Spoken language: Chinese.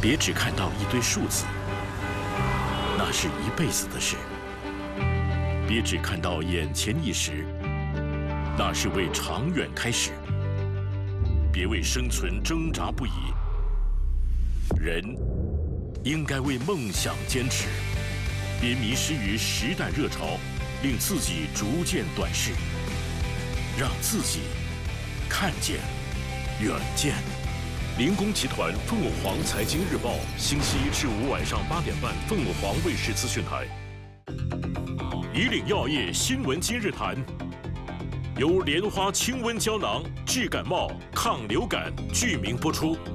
别只看到一堆数字，那是一辈子的事；别只看到眼前一时，那是为长远开始。别为生存挣扎不已，人应该为梦想坚持。别迷失于时代热潮，令自己逐渐短视，让自己看见远见。林工集团凤凰凰财经日报，星期一至五晚上8点半，凤凰卫视资讯台。以岭药业新闻今日谈，由莲花清瘟胶囊治感冒、抗流感剧名播出。